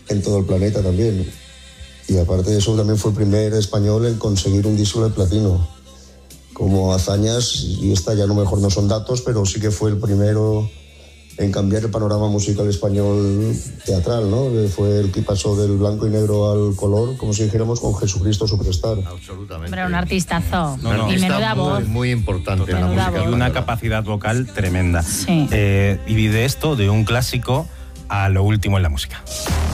en todo el planeta también. Y aparte de eso, también fue el primer español en conseguir un disco de platino. Como hazañas, y esta ya a lo mejor no son datos, pero sí que fue el primero en cambiar el panorama musical español teatral, ¿no? Fue el que pasó del blanco y negro al color, como si dijéramos, con Jesucristo Superstar. Absolutamente. Pero un artistazo. No, y menuda voz. Muy importante en la música voz. Y una capacidad vocal tremenda. Sí. Y de esto, de un clásico a lo último en la música.